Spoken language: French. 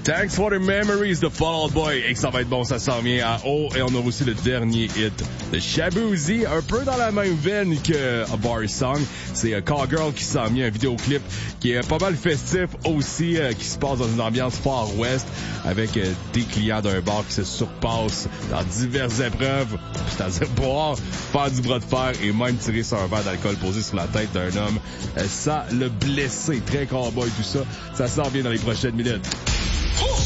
Thanks for the memories de Fall Out Boy. Et que ça va être bon, ça s'en vient à haut. Et on a aussi le dernier hit de Shaboozey, un peu dans la même veine que A Bar Song. C'est Call Girl qui s'en vient, un vidéoclip qui est pas mal festif aussi, qui se passe dans une ambiance Far West avec des clients d'un bar qui se surpassent dans diverses épreuves, c'est-à-dire boire, faire du bras de fer et même tirer sur un verre d'alcool posé sur la tête d'un homme. Ça le blesser, très cowboy, tout ça. Ça s'en vient dans les prochaines minutes.